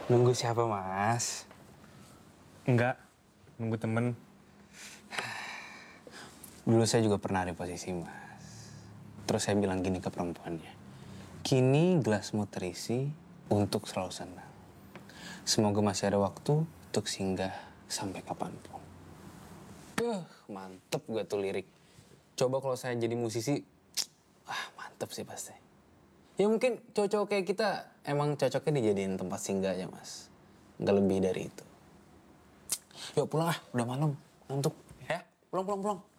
Nunggu siapa, Mas? Enggak, nunggu temen. Dulu saya juga pernah ada posisi, Mas. Terus saya bilang gini ke perempuannya. Kini gelasmu terisi untuk selalu senang. Semoga masih ada waktu untuk singgah sampai kapanpun. Mantep gue tuh lirik. Coba kalau saya jadi musisi, mantep sih pasti. Ya mungkin cowok-cowok kayak kita emang cocoknya dijadiin tempat singgah aja, Mas. Nggak lebih dari itu. Yuk pulang lah, udah malam. Ngantuk. Ya, pulang.